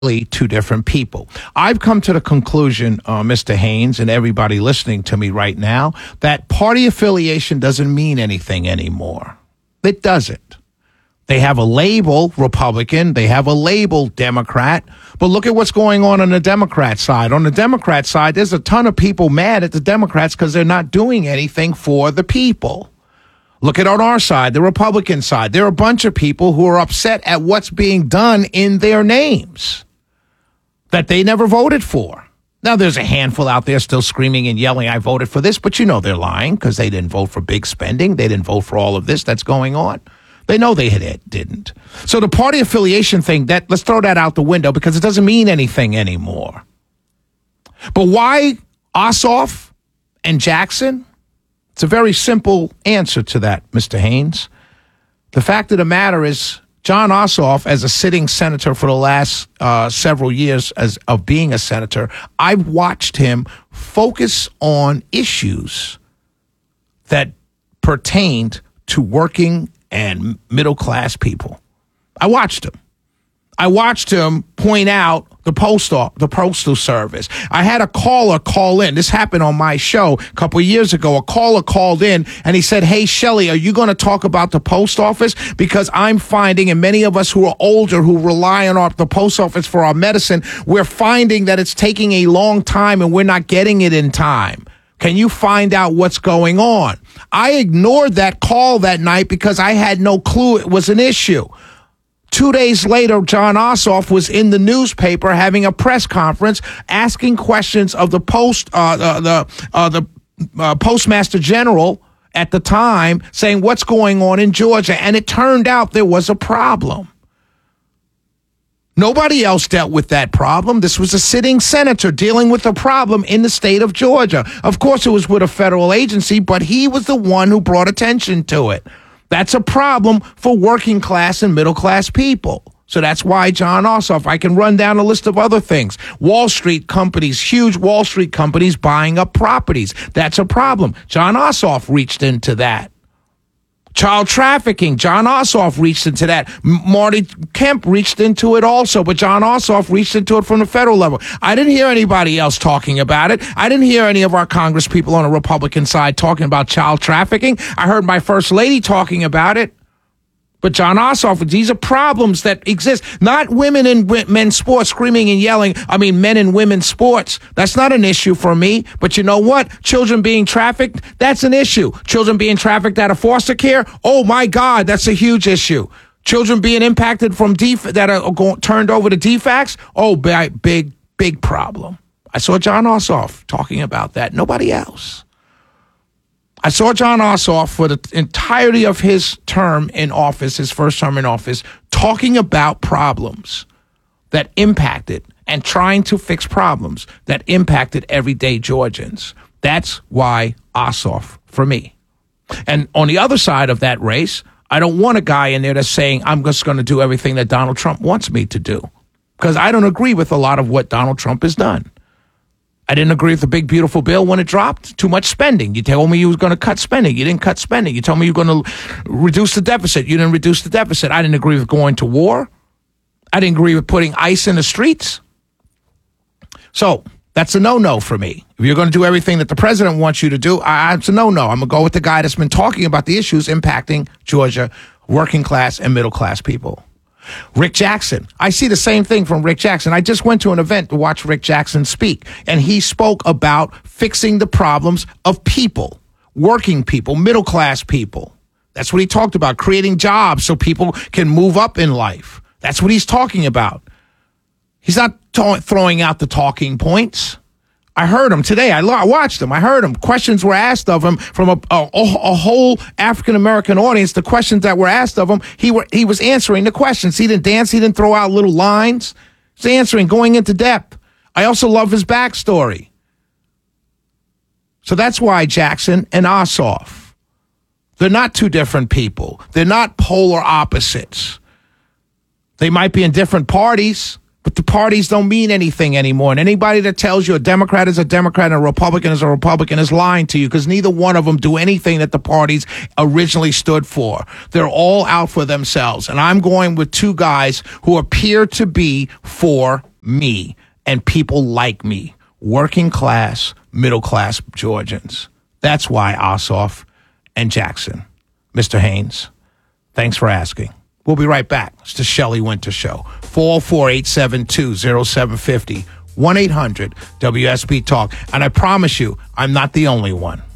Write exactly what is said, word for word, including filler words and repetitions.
two different people. I've come to the conclusion, uh, Mister Haynes, and everybody listening to me right now, that party affiliation doesn't mean anything anymore. It doesn't. They have a label Republican, they have a label Democrat, but look at what's going on on the Democrat side. On the Democrat side, there's a ton of people mad at the Democrats because they're not doing anything for the people. Look at on our side, the Republican side. There are a bunch of people who are upset at what's being done in their names that they never voted for. Now, there's a handful out there still screaming and yelling, I voted for this, but you know they're lying because they didn't vote for big spending. They didn't vote for all of this that's going on. They know they had, didn't. So the party affiliation thing, that let's throw that out the window because it doesn't mean anything anymore. But why Ossoff and Jackson? It's a very simple answer to that, Mister Haynes. The fact of the matter is, Jon Ossoff, as a sitting senator for the last uh, several years as of being a senator, I've watched him focus on issues that pertained to working and middle-class people. I watched him. I watched him point out the post the postal service. I had a caller call in. This happened on my show a couple of years ago. A caller called in and he said, hey, Shelley, are you going to talk about the post office? Because I'm finding, and many of us who are older who rely on our, the post office for our medicine, we're finding that it's taking a long time and we're not getting it in time. Can you find out what's going on? I ignored that call that night because I had no clue it was an issue. Two days later, Jon Ossoff was in the newspaper having a press conference asking questions of the post, uh, the the, uh, the uh, postmaster general at the time, saying what's going on in Georgia. And it turned out there was a problem. Nobody else dealt with that problem. This was a sitting senator dealing with a problem in the state of Georgia. Of course, it was with a federal agency, but he was the one who brought attention to it. That's a problem for working class and middle class people. So that's why Jon Ossoff. I can run down a list of other things. Wall Street companies, huge Wall Street companies buying up properties. That's a problem. Jon Ossoff reached into that. Child trafficking, Jon Ossoff reached into that. M- Marty Kemp reached into it also, but Jon Ossoff reached into it from the federal level. I didn't hear anybody else talking about it. I didn't hear any of our Congress people on the Republican side talking about child trafficking. I heard my First Lady talking about it. But Jon Ossoff, these are problems that exist. Not women in men's sports screaming and yelling. I mean, men and women's sports. That's not an issue for me. But you know what? Children being trafficked, that's an issue. Children being trafficked out of foster care, oh my God, that's a huge issue. Children being impacted from def- that are going, turned over to D FACS, oh, big, big, big problem. I saw Jon Ossoff talking about that. Nobody else. I saw Jon Ossoff for the entirety of his term in office, his first term in office, talking about problems that impacted and trying to fix problems that impacted everyday Georgians. That's why Ossoff for me. And on the other side of that race, I don't want a guy in there that's saying, I'm just going to do everything that Donald Trump wants me to do, because I don't agree with a lot of what Donald Trump has done. I didn't agree with the big, beautiful bill when it dropped. Too much spending. You told me you were going to cut spending. You didn't cut spending. You told me you were going to reduce the deficit. You didn't reduce the deficit. I didn't agree with going to war. I didn't agree with putting ICE in the streets. So that's a no-no for me. If you're going to do everything that the president wants you to do, I, it's a no-no. I'm going to go with the guy that's been talking about the issues impacting Georgia, working class and middle class people. Rick Jackson. I see the same thing from Rick Jackson. I just went to an event to watch Rick Jackson speak, and he spoke about fixing the problems of people, working people, middle class people. That's what he talked about, creating jobs so people can move up in life. That's what he's talking about. He's not t- throwing out the talking points. I heard him today. I, lo- I watched him. I heard him. Questions were asked of him from a, a, a whole African-American audience. The questions that were asked of him, he were he was answering the questions. He didn't dance. He didn't throw out little lines. He's answering, going into depth. I also love his backstory. So that's why Jackson and Ossoff, they're not two different people. They're not polar opposites. They might be in different parties, but the parties don't mean anything anymore. And anybody that tells you a Democrat is a Democrat and a Republican is a Republican is lying to you, because neither one of them do anything that the parties originally stood for. They're all out for themselves. And I'm going with two guys who appear to be for me and people like me, working class, middle class Georgians. That's why Ossoff and Jackson. Mister Haynes, thanks for asking. We'll be right back. It's the Shelley Winter Show. four oh four, eight seven two, oh seven five oh, one eight hundred W S B Talk. And I promise you, I'm not the only one.